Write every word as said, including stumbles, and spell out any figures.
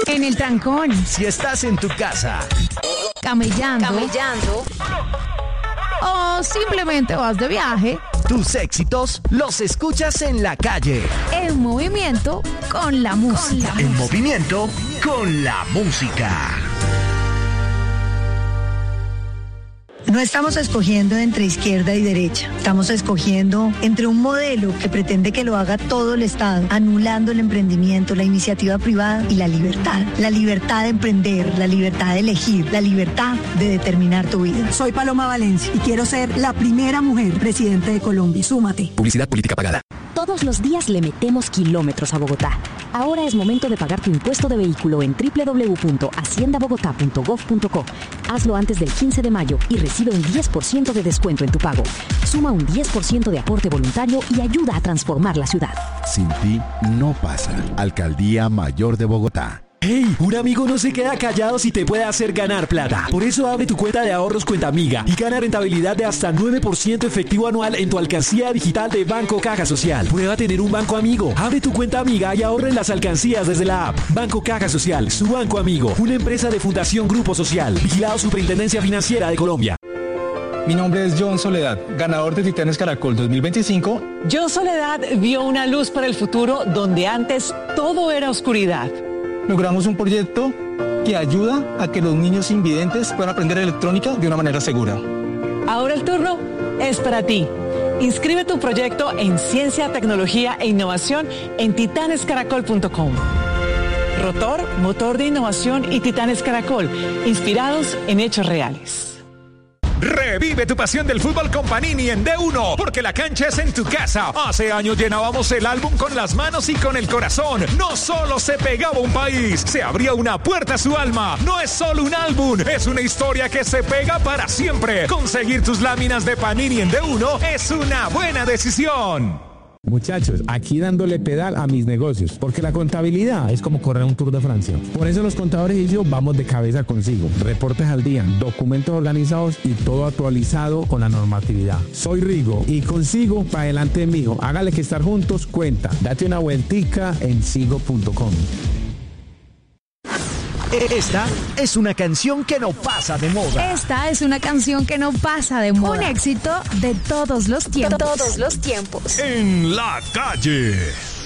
en el trancón, si estás en tu casa, camellando, camellando, o simplemente vas de viaje, tus éxitos los escuchas en la calle. En movimiento con la música. En movimiento con la música. No estamos escogiendo entre izquierda y derecha, estamos escogiendo entre un modelo que pretende que lo haga todo el Estado, anulando el emprendimiento, la iniciativa privada y la libertad. La libertad de emprender, la libertad de elegir, la libertad de determinar tu vida. Soy Paloma Valencia y quiero ser la primera mujer presidente de Colombia. Súmate. Publicidad política pagada. Todos los días le metemos kilómetros a Bogotá. Ahora es momento de pagar tu impuesto de vehículo en doble u doble u doble u punto hacienda bogotá punto gov punto co. Hazlo antes del quince de mayo y recibe un diez por ciento de descuento en tu pago. Suma un diez por ciento de aporte voluntario y ayuda a transformar la ciudad. Sin ti no pasa. Alcaldía Mayor de Bogotá. ¡Hey! Un amigo no se queda callado si te puede hacer ganar plata. Por eso abre tu cuenta de ahorros Cuenta Amiga y gana rentabilidad de hasta nueve por ciento efectivo anual en tu alcancía digital de Banco Caja Social. Prueba a tener un banco amigo. Abre tu cuenta amiga y ahorra en las alcancías desde la app. Banco Caja Social, su banco amigo. Una empresa de Fundación Grupo Social. Vigilado Superintendencia Financiera de Colombia. Mi nombre es John Soledad, ganador de Titanes Caracol dos mil veinticinco. John Soledad vio una luz para el futuro donde antes todo era oscuridad. Logramos un proyecto que ayuda a que los niños invidentes puedan aprender electrónica de una manera segura. Ahora el turno es para ti. Inscribe tu proyecto en Ciencia, Tecnología e Innovación en titanes caracol punto com. Rotor, motor de innovación y Titanes Caracol, inspirados en hechos reales. Revive tu pasión del fútbol con Panini en D uno, porque la cancha es en tu casa. Hace años llenábamos el álbum con las manos y con el corazón. No solo se pegaba un país, se abría una puerta a su alma. No es solo un álbum, es una historia que se pega para siempre. Conseguir tus láminas de Panini en D uno es una buena decisión. Muchachos, aquí dándole pedal a mis negocios, porque la contabilidad es como correr un Tour de Francia. Por eso los contadores y yo vamos de cabeza consigo. Reportes al día, documentos organizados y todo actualizado con la normatividad. Soy Rigo y consigo para adelante mijo. Hágale que estar juntos cuenta. Date una vueltica en sigo punto com. Esta es una canción que no pasa de moda. Esta es una canción que no pasa de moda. Un éxito de todos los tiempos. Todos los tiempos. En la calle.